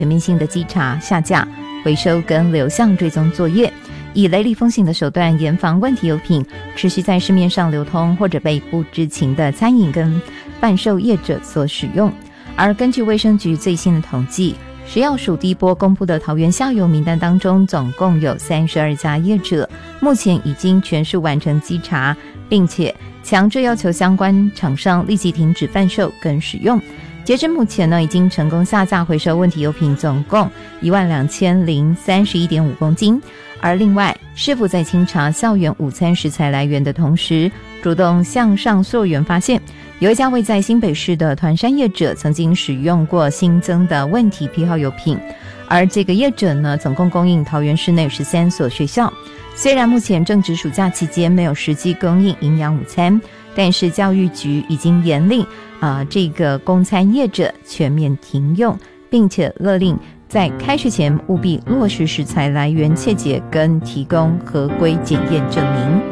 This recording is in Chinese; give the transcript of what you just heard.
全面性的稽查、下架、回收跟流向追踪作业，以雷厉风行的手段严防问题油品持续在市面上流通，或者被不知情的餐饮跟贩售业者所使用。而根据卫生局最新的统计，食药署第一波公布的桃园下游名单当中，总共有32家业者，目前已经全数完成稽查，并且强制要求相关厂商立即停止贩售跟使用。截至目前呢，已经成功下架回收问题油品总共12031.5公斤。而另外，师傅在清查校园午餐食材来源的同时，主动向上溯源，发现有一家位在新北市的团山业者曾经使用过新增的问题批号油品，而这个业者呢，总共供应桃园市内13所学校。虽然目前正值暑假期间没有实际供应营养午餐，但是教育局已经严令这个供餐业者全面停用，并且勒令在开学前务必落实食材来源切结跟提供合规检验证明。